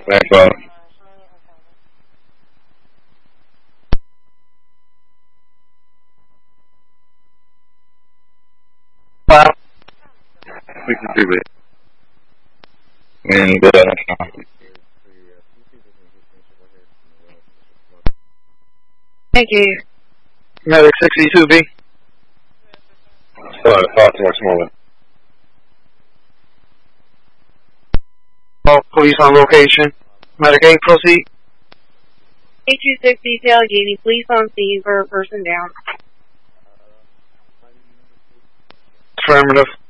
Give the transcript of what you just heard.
Thanks, Bob. We can do it. And, Thank you. Medic 62B. still at 5 to Westmoreland. All police on location. Medic 8, proceed. 826 detail, gaining police on scene for a person down. Affirmative.